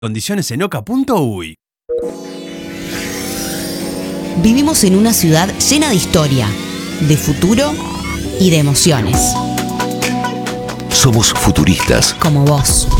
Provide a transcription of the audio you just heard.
Condiciones en oca.uy. Vivimos en una ciudad llena de historia, de futuro y de emociones. Somos futuristas. Como vos.